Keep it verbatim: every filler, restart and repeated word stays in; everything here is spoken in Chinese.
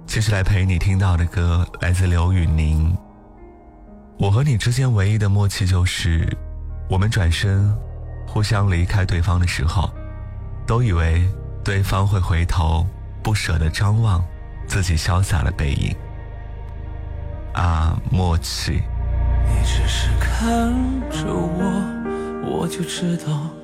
继续来陪你听到的歌来自刘宇宁。我和你之间唯一的默契就是，我们转身互相离开对方的时候，都以为对方会回头，不舍得张望自己潇洒的背影。啊，默契。 你只是看着我，我就知道